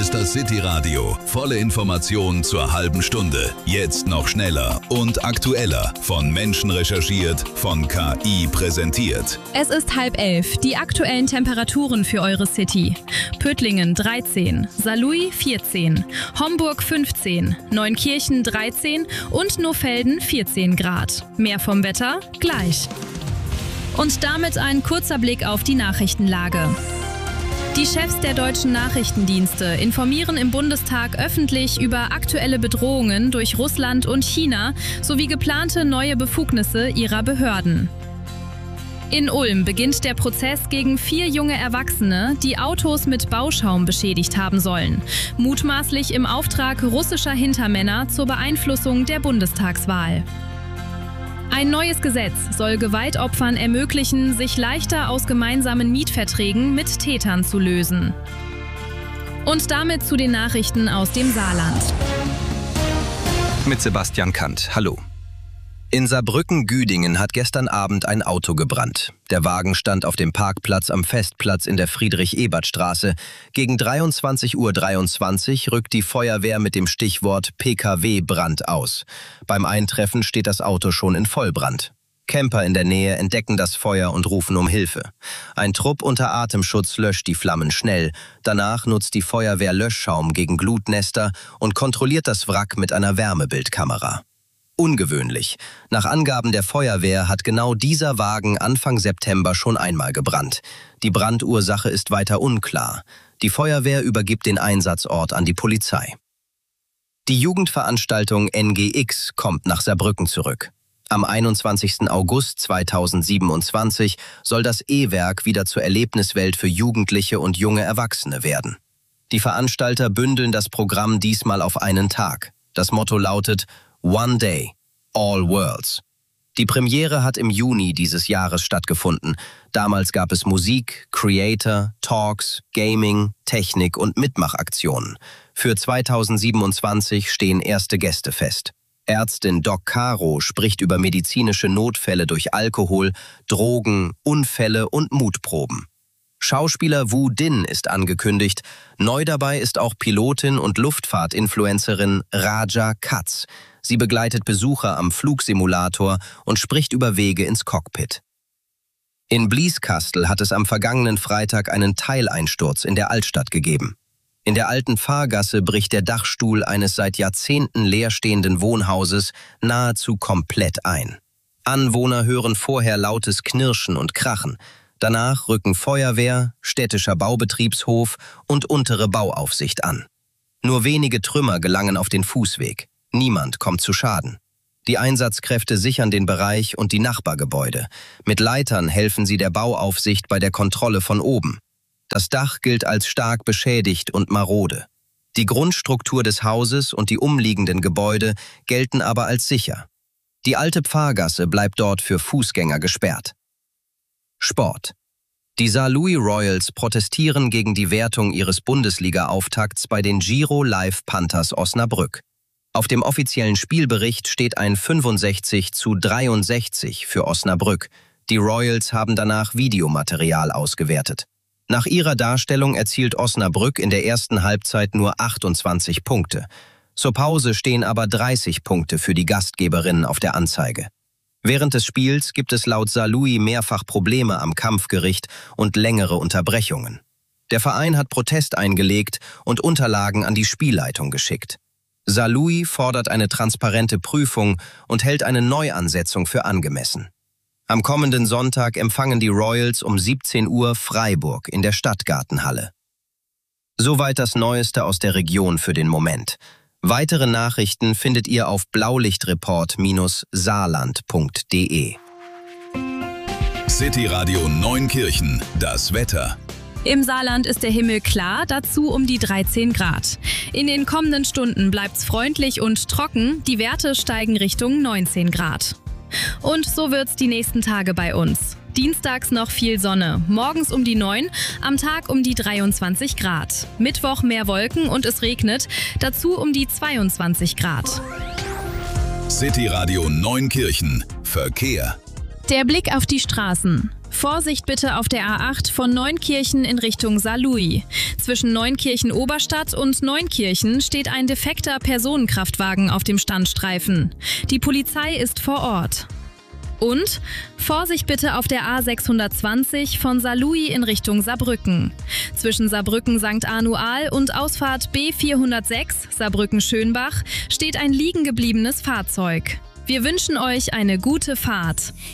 ist das City-Radio. Volle Informationen zur halben Stunde. Jetzt noch schneller und aktueller. Von Menschen recherchiert, von KI präsentiert. Es ist 10:30. Die aktuellen Temperaturen für eure City. Pöttlingen 13, Saarlouis 14, Homburg 15, Neunkirchen 13 und Nohfelden 14 Grad. Mehr vom Wetter gleich. Und damit ein kurzer Blick auf die Nachrichtenlage. Die Chefs der deutschen Nachrichtendienste informieren im Bundestag öffentlich über aktuelle Bedrohungen durch Russland und China sowie geplante neue Befugnisse ihrer Behörden. In Ulm beginnt der Prozess gegen 4 junge Erwachsene, die Autos mit Bauschaum beschädigt haben sollen. Mutmaßlich im Auftrag russischer Hintermänner zur Beeinflussung der Bundestagswahl. Ein neues Gesetz soll Gewaltopfern ermöglichen, sich leichter aus gemeinsamen Mietverträgen mit Tätern zu lösen. Und damit zu den Nachrichten aus dem Saarland. Mit Sebastian Kant. Hallo. In Saarbrücken-Güdingen hat gestern Abend ein Auto gebrannt. Der Wagen stand auf dem Parkplatz am Festplatz in der Friedrich-Ebert-Straße. Gegen 23:23 Uhr rückt die Feuerwehr mit dem Stichwort PKW-Brand aus. Beim Eintreffen steht das Auto schon in Vollbrand. Camper in der Nähe entdecken das Feuer und rufen um Hilfe. Ein Trupp unter Atemschutz löscht die Flammen schnell. Danach nutzt die Feuerwehr Löschschaum gegen Glutnester und kontrolliert das Wrack mit einer Wärmebildkamera. Ungewöhnlich. Nach Angaben der Feuerwehr hat genau dieser Wagen Anfang September schon einmal gebrannt. Die Brandursache ist weiter unklar. Die Feuerwehr übergibt den Einsatzort an die Polizei. Die Jugendveranstaltung NGX kommt nach Saarbrücken zurück. Am 21. August 2027 soll das E-Werk wieder zur Erlebniswelt für Jugendliche und junge Erwachsene werden. Die Veranstalter bündeln das Programm diesmal auf einen Tag. Das Motto lautet One Day, All Worlds. Die Premiere hat im Juni dieses Jahres stattgefunden. Damals gab es Musik, Creator, Talks, Gaming, Technik und Mitmachaktionen. Für 2027 stehen erste Gäste fest. Ärztin Doc Caro spricht über medizinische Notfälle durch Alkohol, Drogen, Unfälle und Mutproben. Schauspieler Wu Din ist angekündigt. Neu dabei ist auch Pilotin und Luftfahrtinfluencerin Raja Katz. Sie begleitet Besucher am Flugsimulator und spricht über Wege ins Cockpit. In Blieskastel hat es am vergangenen Freitag einen Teileinsturz in der Altstadt gegeben. In der alten Fahrgasse bricht der Dachstuhl eines seit Jahrzehnten leerstehenden Wohnhauses nahezu komplett ein. Anwohner hören vorher lautes Knirschen und Krachen. Danach rücken Feuerwehr, städtischer Baubetriebshof und untere Bauaufsicht an. Nur wenige Trümmer gelangen auf den Fußweg. Niemand kommt zu Schaden. Die Einsatzkräfte sichern den Bereich und die Nachbargebäude. Mit Leitern helfen sie der Bauaufsicht bei der Kontrolle von oben. Das Dach gilt als stark beschädigt und marode. Die Grundstruktur des Hauses und die umliegenden Gebäude gelten aber als sicher. Die alte Pfarrgasse bleibt dort für Fußgänger gesperrt. Sport. Die Saarlouis Royals protestieren gegen die Wertung ihres Bundesliga-Auftakts bei den Giro Live Panthers Osnabrück. Auf dem offiziellen Spielbericht steht ein 65:63 für Osnabrück. Die Royals haben danach Videomaterial ausgewertet. Nach ihrer Darstellung erzielt Osnabrück in der ersten Halbzeit nur 28 Punkte. Zur Pause stehen aber 30 Punkte für die Gastgeberinnen auf der Anzeige. Während des Spiels gibt es laut Saarlouis mehrfach Probleme am Kampfgericht und längere Unterbrechungen. Der Verein hat Protest eingelegt und Unterlagen an die Spielleitung geschickt. Saarlouis fordert eine transparente Prüfung und hält eine Neuansetzung für angemessen. Am kommenden Sonntag empfangen die Royals um 17 Uhr Freiburg in der Stadtgartenhalle. Soweit das Neueste aus der Region für den Moment. Weitere Nachrichten findet ihr auf blaulichtreport-saarland.de. City Radio Neunkirchen, das Wetter. Im Saarland ist der Himmel klar, dazu um die 13 Grad. In den kommenden Stunden bleibt's freundlich und trocken, die Werte steigen Richtung 19 Grad. Und so wird's die nächsten Tage bei uns. Dienstags noch viel Sonne, morgens um die 9, am Tag um die 23 Grad. Mittwoch mehr Wolken und es regnet, dazu um die 22 Grad. City Radio Neunkirchen, Verkehr. Der Blick auf die Straßen. Vorsicht bitte auf der A8 von Neunkirchen in Richtung Saarlouis. Zwischen Neunkirchen-Oberstadt und Neunkirchen steht ein defekter Personenkraftwagen auf dem Standstreifen. Die Polizei ist vor Ort. Und Vorsicht bitte auf der A620 von Saarlouis in Richtung Saarbrücken. Zwischen Saarbrücken-St. Arnual und Ausfahrt B406 Saarbrücken-Schönbach steht ein liegen gebliebenes Fahrzeug. Wir wünschen euch eine gute Fahrt.